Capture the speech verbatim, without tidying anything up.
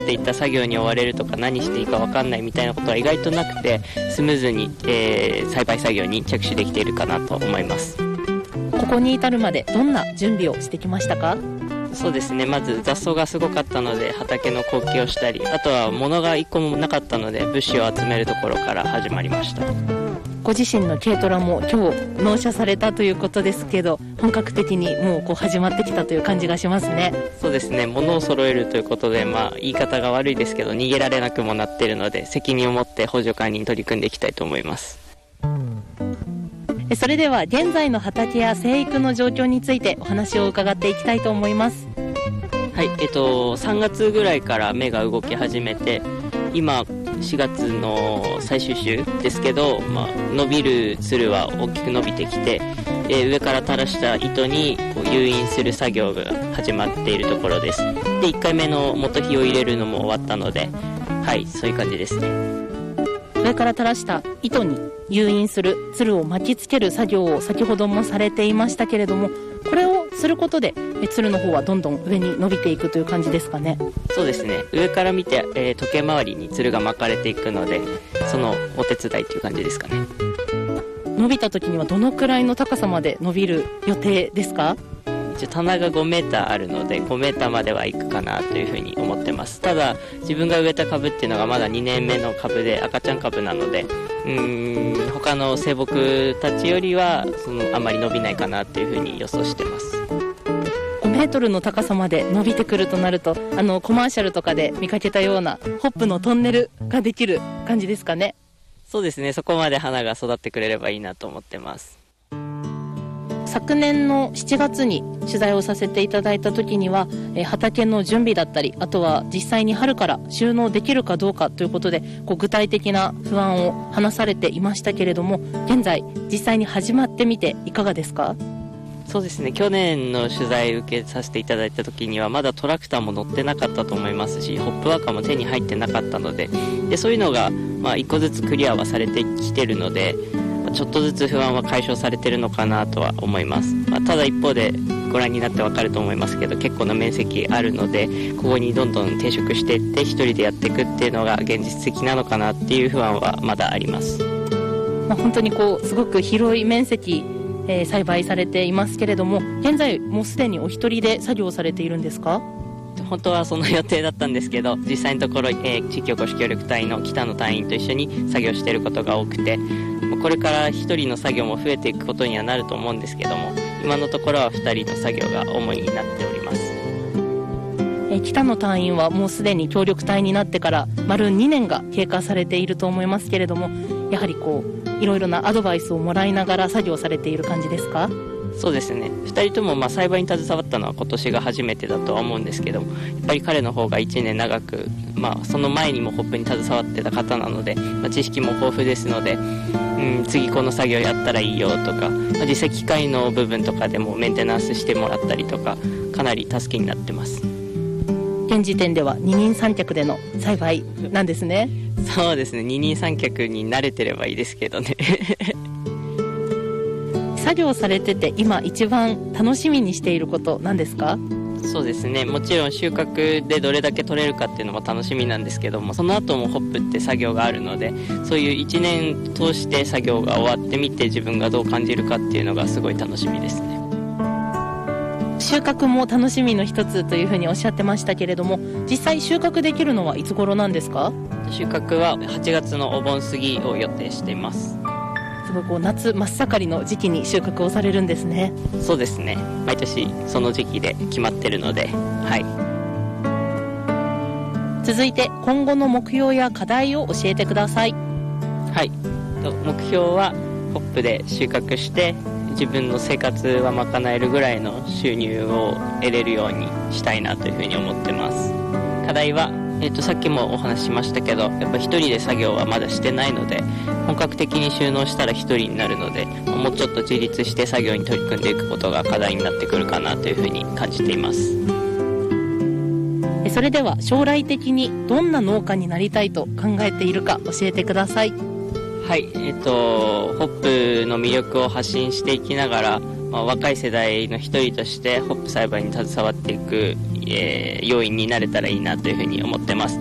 っていった作業に追われるとか何していいか分かんないみたいなことは意外となくて、スムーズに、えー、栽培作業に着手できているかなと思います。 ここに至るまでどんな準備をしてきましたか？ そうですね、まず雑草がすごかったので畑の後期をしたり、あとは物がいっこもなかったので物資を集めるところから始まりました。 ご自身の軽トラも今日納車されたということですけど、本格的にもうこう始まってきたという感じがしますね。 そうですね、物を揃えるということで、まあ、言い方が悪いですけど逃げられなくもなっているので、責任を持って補助管理に取り組んでいきたいと思います。 それでは現在の畑や生育の状況についてお話を伺っていきたいと思います。 はい、えっと、さんがつぐらいから芽が動き始めて、今しがつの最終週ですけど、まあ、伸びるつるは大きく伸びてきて、えー、上から垂らした糸にこう誘引する作業が始まっているところです。で、いっかいめの元火を入れるのも終わったので、はい、そういう感じですね。 上から垂らした糸に誘引するつるを巻きつける作業を先ほどもされていましたけれども、これをすることでつるの方はどんどん上に伸びていくという感じですかね？ そうですね、上から見て、えー、時計回りにつるが巻かれていくので、そのお手伝いという感じですかね。 伸びた時にはどのくらいの高さまで伸びる予定ですか？ 一応棚がごメーターあるのでごメーターまでは行くかなというふうに思ってます。ただ自分が植えた株っていうのがまだにねんめの株で赤ちゃん株なので、うーん他の生木たちよりはそのあまり伸びないかなというふうに予想してます。 ごメートルの高さまで伸びてくるとなると、あのコマーシャルとかで見かけたようなホップのトンネルができる感じですかね？ そうですね、そこまで花が育ってくれればいいなと思ってます。 昨年のしちがつに取材をさせていただいた時には、えー、畑の準備だったり、あとは実際に春から収納できるかどうかということで、こう具体的な不安を話されていましたけれども、現在実際に始まってみていかがですか？ そうですね、去年の取材受けさせていただいた時にはまだトラクターも乗ってなかったと思いますし、ホップワーカーも手に入ってなかったので、でそういうのが、まあ、いっこずつクリアはされてきてるので、ちょっとずつ不安は解消されてるのかなとは思います。まあ、ただ一方でご覧になってわかると思いますけど、結構な面積あるので、ここにどんどん転職していって一人でやっていくっていうのが現実的なのかなっていう不安はまだあります。 まあ、本当にこうすごく広い面積、えー、栽培されていますけれども、現在もうすでにお一人で作業されているんですか？ 本当はその予定だったんですけど、実際のところ、えー、地域おこし協力隊の北野隊員と一緒に作業していることが多くて、これから一人の作業も増えていくことにはなると思うんですけども、今のところは二人の作業が主になっております。 えー、北野隊員はもうすでに協力隊になってから丸にねんが経過されていると思いますけれども、やはりこういろいろなアドバイスをもらいながら作業されている感じですか？ そうですね、ふたりともまあ栽培に携わったのは今年が初めてだとは思うんですけども、やっぱり彼の方がいちねん長く、まあ、その前にもホップに携わってた方なので、まあ、知識も豊富ですので、うん、次この作業やったらいいよとか、まあ、実際機械の部分とかでもメンテナンスしてもらったりとか、かなり助けになってます。 現時点では二人三脚での栽培なんですね。 そうですね、二人三脚に慣れてればいいですけどね作業されてて今一番楽しみにしていること何ですか？ そうですね、もちろん収穫でどれだけ取れるかっていうのも楽しみなんですけども、その後もホップって作業があるので、そういういちねん通して作業が終わってみて自分がどう感じるかっていうのがすごい楽しみですね。 収穫も楽しみの一つというふうにおっしゃってましたけれども、実際収穫できるのはいつ頃なんですか？ 収穫ははちがつのお盆過ぎを予定しています。 すごいこう夏真っ盛りの時期に収穫をされるんですね。 そうですね、毎年その時期で決まってるので、はい。 続いて今後の目標や課題を教えてください。 はい、目標はホップで収穫して自分の生活は賄えるぐらいの収入を得れるようにしたいなというふうに思ってます。課題は、えーと、さっきもお話ししましたけど、やっぱ一人で作業はまだしてないので、本格的に収納したら一人になるので、もうちょっと自立して作業に取り組んでいくことが課題になってくるかなというふうに感じています。 それでは将来的にどんな農家になりたいと考えているか教えてください。 はい、えっと、ホップの魅力を発信していきながら、まあ、若い世代の一人としてホップ栽培に携わっていくえー、要因になれたらいいなというふうに思ってます。